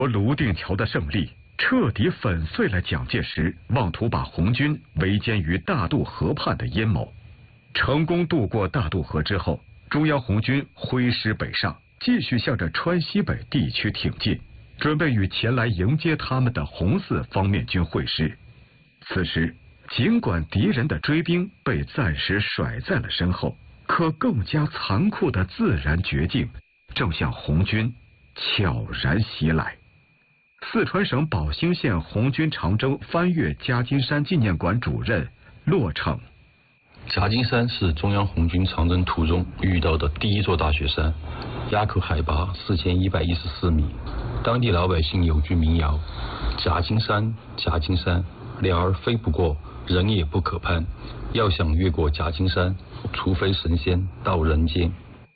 泸定桥的胜利彻底粉碎了蒋介石妄图把红军围歼于大渡河畔的阴谋。成功渡过大渡河之后，中央红军挥师北上，继续向着川西北地区挺进，准备与前来迎接他们的红四方面军会师。此时，尽管敌人的追兵被暂时甩在了身后，可更加残酷的自然绝境正向红军悄然袭来。四川省宝兴县红军长征翻越夹金山纪念馆主任骆骋： 夹金山是中央红军长征途中遇到的第一座大雪山，垭口海拔4114米。当地老百姓有句民谣：夹金山，夹金山，鸟儿飞不过，人也不可攀。要想越过夹金山，除非神仙到人间。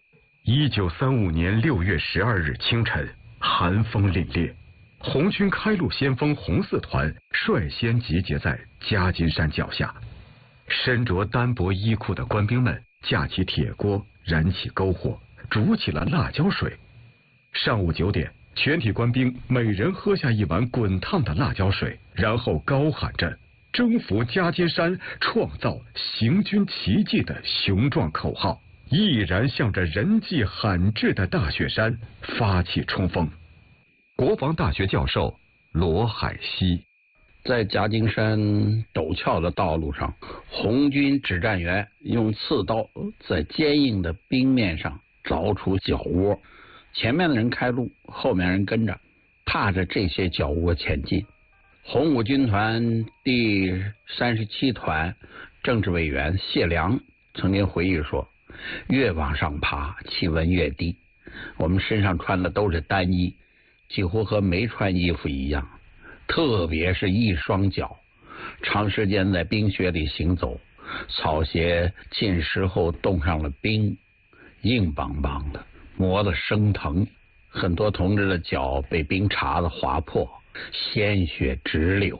1935年6月12日清晨，寒风凛冽，红军开路先锋红四团率先集结在夹金山脚下。身着单薄衣裤的官兵们架起铁锅，燃起篝火，煮起了辣椒水。上午9点，全体官兵每人喝下一碗滚烫的辣椒水，然后高喊着征服夹金山，创造行军奇迹的雄壮口号，毅然向着人迹罕至的大雪山发起冲锋。国防大学教授罗海西： 在夹金山陡峭的道路上，红军指战员用刺刀在坚硬的冰面上凿出脚窝，前面的人开路，后面人跟着，踏着这些脚窝前进。红五军团第37团政治委员谢良曾经回忆说，越往上爬，气温越低，我们身上穿的都是单衣，几乎和没穿衣服一样，特别是一双脚，长时间在冰雪里行走，草鞋浸湿后冻上了冰，硬邦邦的，磨得生疼。很多同志的脚被冰碴子划破，鲜血直流。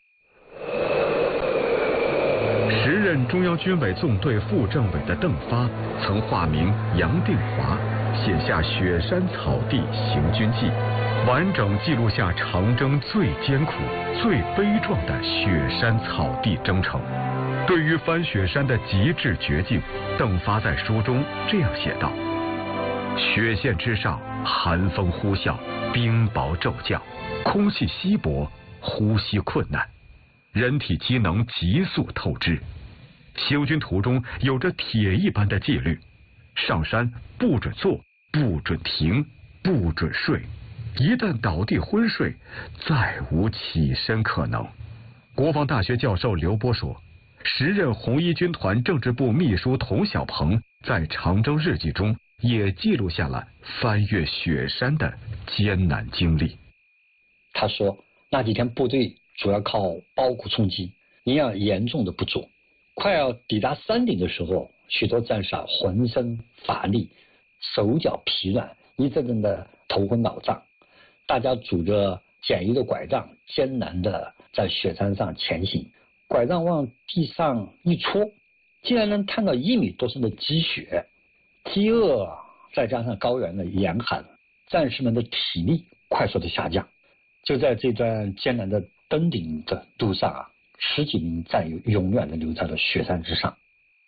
时任中央军委纵队副政委的邓发曾化名杨定华，写下《雪山草地行军记》，完整记录下长征最艰苦、最悲壮的雪山草地征程。对于翻雪山的极致绝境，邓发在书中这样写道：雪线之上，寒风呼啸，冰雹骤降，空气稀薄，呼吸困难，人体机能急速透支。行军途中有着铁一般的纪律，上山不准坐，不准停，不准睡，一旦倒地昏睡，再无起身可能。国防大学教授刘波说，时任红一军团政治部秘书童小鹏在长征日记中也记录下了翻越雪山的艰难经历。 他说，那几天部队主要靠包谷充饥，营养严重的不足，快要抵达山顶的时候，许多战士浑身乏力，手脚疲软，一阵阵的头昏脑胀。大家拄着简易的拐杖，艰难的在雪山上前行，拐杖往地上一戳，竟然能看到1米多深的积雪。饥饿再加上高原的严寒，战士们的体力快速的下降。就在这段艰难的登顶的路上10几名战友永远的留在了雪山之上。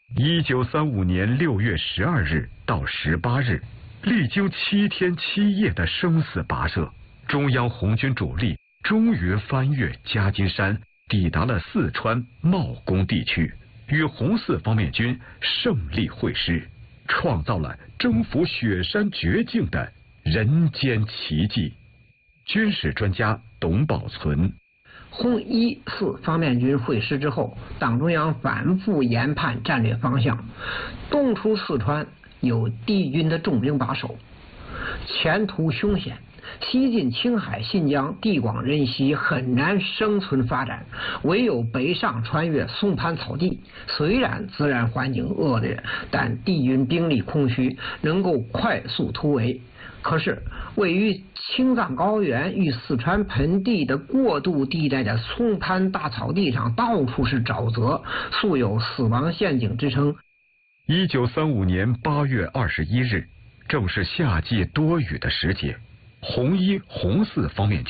1935年6月12日到18日，历经7天7夜的生死跋涉，中央红军主力终于翻越夹金山，抵达了四川茂功地区，与红四方面军胜利会师，创造了征服雪山绝境的人间奇迹。军事专家董宝存： 红一四方面军会师之后，党中央反复研判战略方向，东出四川有敌军的重兵把守，前途凶险，西进青海、新疆，地广人稀，很难生存发展，唯有北上穿越松潘草地。虽然自然环境恶劣，但敌军兵力空虚，能够快速突围。可是位于青藏高原与四川盆地的过渡地带的松潘大草地上，到处是沼泽，素有死亡陷阱之称。 1935年8月21日，正是夏季多雨的时节， 红一、红四方面军。